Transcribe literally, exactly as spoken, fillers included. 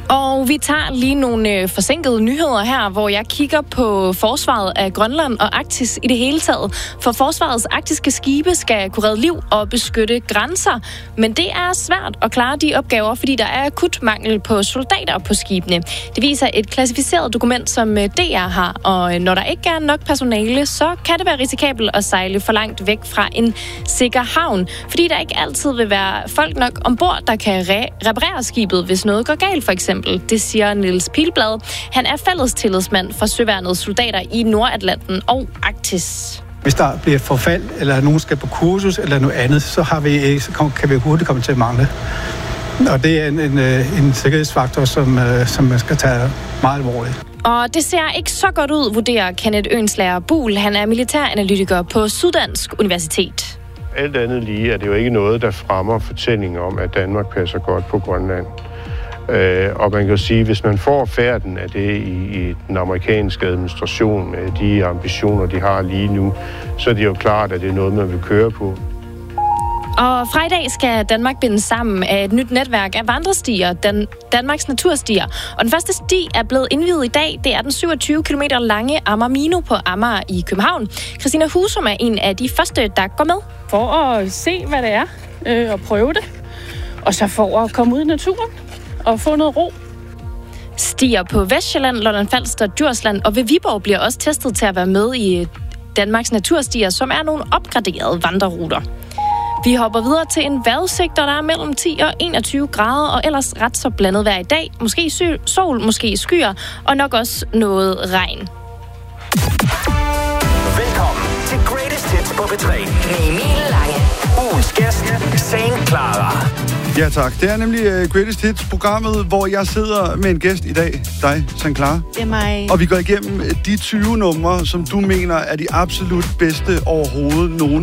Og vi tager lige nogle øh, forsinkede nyheder her, hvor jeg kigger på forsvaret af Grønland og Arktis i det hele taget. For forsvarets arktiske skibe skal kunne redde liv og beskytte grænser. Men det er svært at klare de opgaver, fordi der er akut mangel på soldater på skibene. Det viser et klassificeret dokument, som D R har. Og når der ikke er nok personale, så kan det være risikabelt at sejle for langt væk fra en sikker havn. Fordi der ikke altid vil være folk nok ombord, der kan re- reparere skibet, hvis noget går galt for eksempel. Det siger Niels Pilblad. Han er fællestillidsmand for Søværnets soldater i Nordatlanten og Arktis. Hvis der bliver forfald, eller nogen skal på kursus, eller noget andet, så, har vi, så kan vi hurtigt komme til at mangle. Og det er en, en, en sikkerhedsfaktor, som, som man skal tage meget alvorligt. Og det ser ikke så godt ud, vurderer Kenneth Ønslager Buhl. Han er militæranalytiker på Syddansk Universitet. Alt andet lige er det jo ikke noget, der fremmer fortællingen om, at Danmark passer godt på Grønland. Øh, og man kan jo sige, at hvis man får færden af det i, i den amerikanske administration med de ambitioner, de har lige nu, så er det jo klart, at det er noget, man vil køre på. Og fra i dag skal Danmark bindes sammen af et nyt netværk af vandrestier, Dan- Danmarks Naturstier. Og den første sti er blevet indviet i dag. Det er den syvogtyve kilometer lange Amager-Mino på Amager i København. Christina Husum er en af de første, der går med. For at se, hvad det er, øh, og prøve det. Og så for at komme ud i naturen og få noget ro. Stier på Vestsjælland, Lolland-Falster, Djursland og ved Viborg bliver også testet til at være med i Danmarks Naturstier, som er nogle opgraderede vandreruter. Vi hopper videre til en vejrudsigt, der er mellem ti og enogtyve grader, og ellers ret så blandet vejr i dag. Måske sol, måske skyer, og nok også noget regn. Velkommen til Greatest Hits på P tre med Emil Lange. Ugens gæst, Saint Clara. Ja tak, det er nemlig uh, Greatest Hits, programmet, hvor jeg sidder med en gæst i dag, dig, Saint Clara. Det er mig. Og vi går igennem de tyve numre, som du mener er de absolut bedste overhovedet nogen